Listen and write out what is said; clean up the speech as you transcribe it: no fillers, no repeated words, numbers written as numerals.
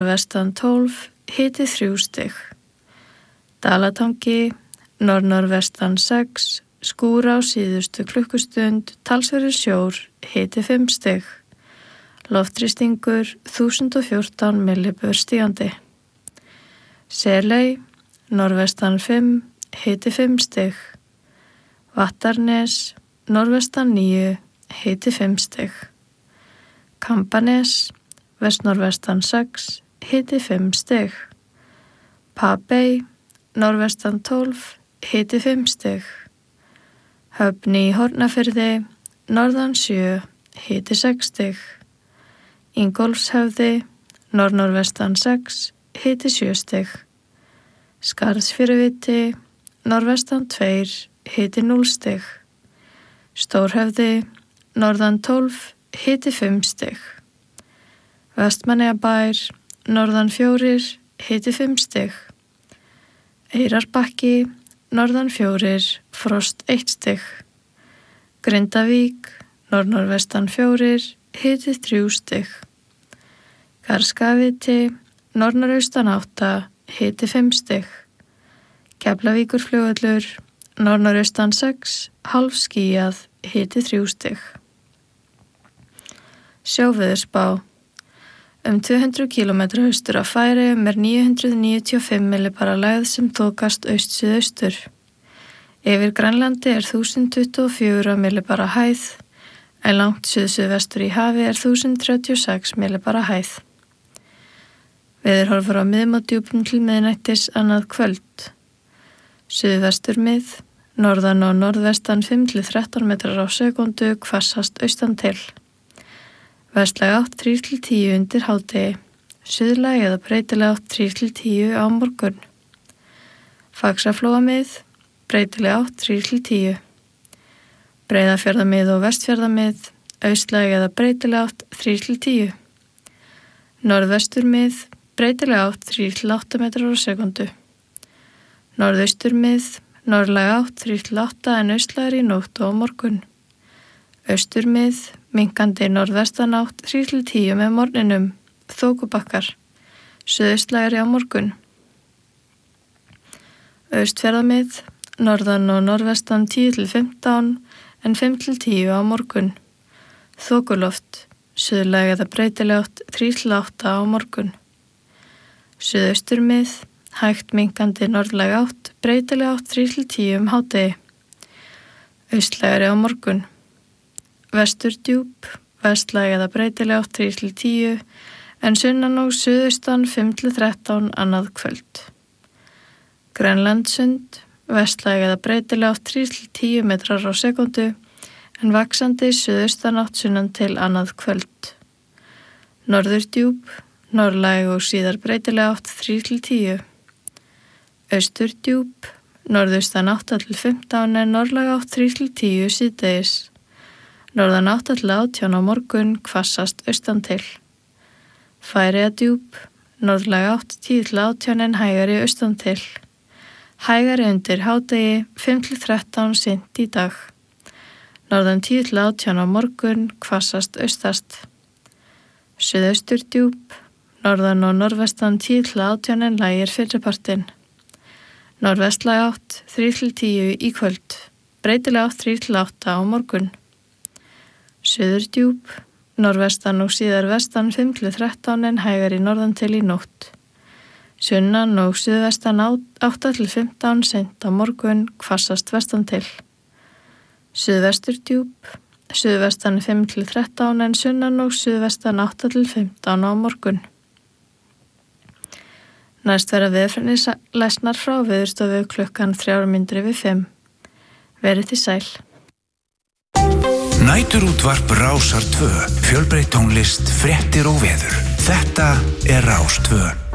norðnorðvestan 12, hiti 3 stig. Dalatangi, norðnorðvestan 6, skúra á síðustu klukkustund, talsverður sjór, hiti 5 stig. Loftþrýstingur 1014 millibör stígandi. Seley, norðvestan 5, hiti 5 stig. Vattarnes, norðvestan 9, hiti 5 stig. Kambanes, vestnorðvestan 6, hiti 5 stig. Papey, norðvestan 12, hiti 5 stig. Höfn í Hornafirði, norðan 7, hiti 6 stig. Ingólfshöfði, norðnorðvestan 6, hiti 7 stig. Skarðsfjöruviti, norðvestan 2, hiti 0 stig. Stórhöfði, norðan 12, hiti 5 stig. Vestmannaeyjabær, norðan 4, hiti 5 stig. Eyrarbakki, norðan 4, frost 1 stig. Grindavík, norðnorðvestan 4, hiti 3 stig. Garðskagaviti, norðnoraustan 8, hiti 5 stig. Keflavíkurflugvöllur, norðnoraustan 6, hálf skýjað, hiti 3 stig. Sjóveðurspá. 200 km austur af Færeyjum 995 millibara lægð sem þokast aust-suðaustur. Yfir Grænlandi 1024 millibara hæð, en langt suð-suðvestur í hafi 1036 millibara hæð. Veðurhorfur á miðmótdjúpum til miðnættis annað kvöld. Suðvestur mið, norðan og norðvestan 5-13 metrar á sekundu, hvassast austan til. Vestlæg átt 3-10 undir hádegi, suðlæg eða breytileg átt 3-10 á morgun. Faxaflóamið, breytileg átt 3-10. Breiðafjarðamið og vestfjarðamið, austlæg eða breytileg átt 3-10. Norðvesturmið, breytileg átt 3-8 metrar á sekundu. Norðausturmið, norðlæg átt 3-8 en austlægri í nótt og á morgun. Austurmið, minkandi norðvestan átt 3-10 með morgninum, þokubakkar, suðaustlægri á morgun. Austfjarðamið, norðan og norðvestan 10-15 en 5-10 á morgun. Þokuloft, suðlæg eða breytileg átt 3-8 á morgun. Suðausturmið, hægt minkandi norðlæg átt, breytileg átt 3-10 hádegi. Austlægri á morgun. Vesturdjúp, vestlæg eða breytileg átt 3-10 en sunnan og suðaustan 5-13 annað kvöld. Grænlandssund, vestlæg eða breytileg átt 3-10 metrar á sekundu en vaxandi suðaustan átt sunnan til annað kvöld. Norðurdjúp, norðlæg og síðar breytileg átt 3-10. Austurdjúp, norðaustan 8-15 en norðlæg átt 3-10 síðdegis. Norðan 8-18 á morgun, hvassast austan til. Færeyjadjúp, norðlæg átt 10-18 en hægari austan til. Hægari undir hádegi 5-13 seint í dag. Norðan 10-18 á morgun, hvassast austast. Suðausturdjúp, norðan og norðvestan 10-18 en lægir fyrripartinn. Norðvestlæg átt 3-10 í kvöld, breytileg átt 3-8 á morgun. Suðurdjúp, norðvestan og síðar vestan 5-13 en hægari norðan til í nótt. Sunnan og suðvestan 8-15 seint á morgun, hvassast vestan til. Suðvesturdjúp, suðvestan 5-13 en sunnan og suðvestan 8-15 á morgun. Næst verða veðurfræðilegsnar frá Veðurstofu klukkan 4:05. Verið þið sæl. Næturútvarp Rásar 2, fjölbreytt tónlist, fréttir og veður. Þetta er Rás 2.